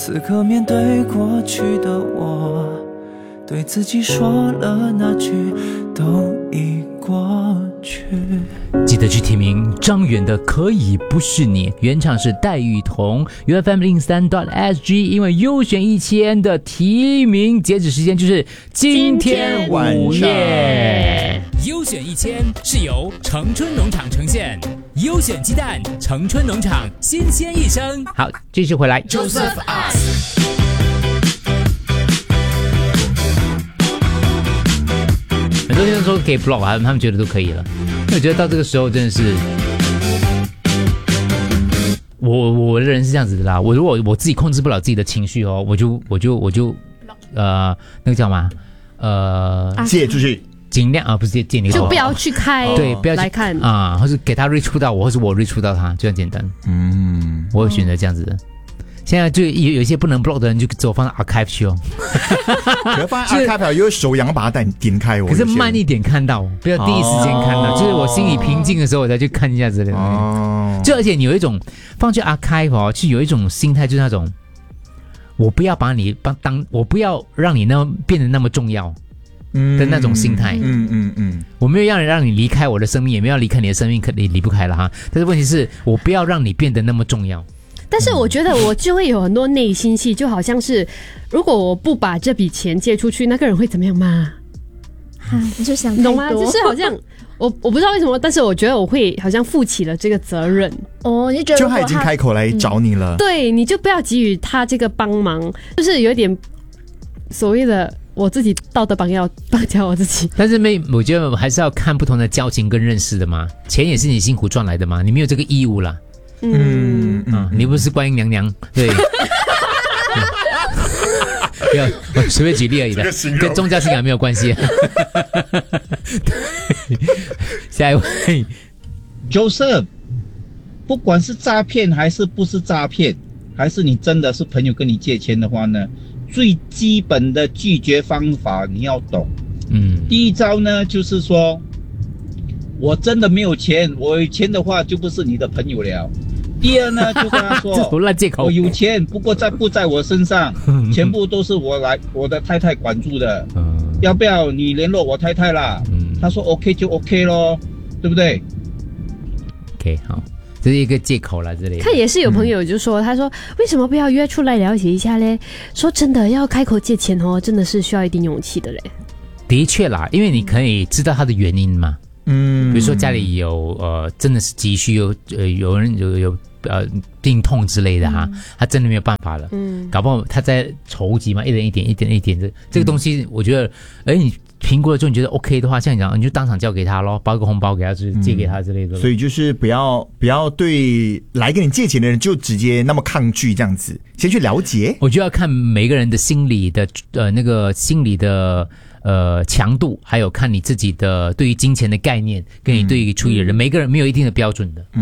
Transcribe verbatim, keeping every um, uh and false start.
此刻面对过去的我，对自己说了那句都已过去。 记得去提名张远的《可以不是你》，原唱是戴玉彤 U F M 零三 S G， 因为优选一千的提名截止时间就是今天午夜。 优选一千是由城春农场呈现，优选鸡蛋，城春农场新鲜一生。 好，继续回来 Joseph Ask。 很多人说可以 block 啊，他们觉得都可以了。我觉得到这个时候真的是，我我的人是这样子的啦。我如果我自己控制不了自己的情绪哦，我就我就我就呃那个叫什么呃借出去， 尽量啊不是借借你就不要去开， 对，不要去来看啊，或是给他 reach 到我，或是我 reach 到他，就这样简单。嗯，我会选择这样子的。现在就有有一些不能 block 的人，就只有放在 archive 去哦。 可是放在 archive 又手痒把它点开哦。 可是慢一点看到，不要第一时间看到，哦、就是我心里平静的时候，我再去看一下之类的。哦。就而且你有一种放去 archive 哦，就有一种心态，就是那种我不要把你当当，我不要让你那么变得那么重要。的那种心态， 嗯嗯嗯， 我没有让让你离开我的生命，也没有要离开你的生命，可离离不开了哈。但是问题是我不要让你变得那么重要。 但是我觉得我就会有很多内心戏，就好像是如果我不把这笔钱借出去，那个人会怎么样吗？ 啊，你就想太多， 懂吗？就是好像我我不知道为什么，但是我觉得我会好像负起了这个责任。 哦，你觉得就他已经开口来找你了， 嗯、对，你就不要给予他这个帮忙，就是有点所谓的。我自己道德绑要绑架我自己， 但是没，我觉得还是要看不同的交情跟认识的嘛。钱也是你辛苦赚来的嘛，你没有这个义务啦。嗯嗯啊，你不是观音娘娘，对。不要，我随便举例而已的，跟宗教信仰没有关系。下一位 ，Joseph， 不管是诈骗还是不是诈骗，还是你真的是朋友跟你借钱的话呢？最基本的拒绝方法你要懂，嗯，第一招呢就是说，我真的没有钱，我有钱的话就不是你的朋友了。第二呢，就跟他说， 这烂借口， 我有钱，不过在不在我身上，全部都是我来我的太太管住的，嗯，要不要你联络我太太啦？嗯，他说 OK 就 OK 咯，对不对 ？OK， 好。这是一个借口啦，这里看也是有朋友就说，嗯、他说为什么不要约出来了解一下嘞？说真的，要开口借钱哦，真的是需要一定勇气的嘞。 的确啦，因为你可以知道他的原因嘛。嗯，比如说家里有呃，真的是急需有呃，有人有有呃病痛之类的哈，嗯、他真的没有办法了。嗯，搞不好他在筹集嘛，一人一点，一点一点这这个东西，我觉得，哎你。评估了之后你觉得 OK 的话，像你讲，你就当场交给他咯，包个红包给他，就是借给他之类的、嗯。 所以就是不要不要对来跟你借钱的人就直接那么抗拒这样子，先去了解。 我就要看每个人的心理的呃那个心理的呃强度，还有看你自己的对于金钱的概念，跟你对于处理的人，嗯、每个人没有一定的标准的。嗯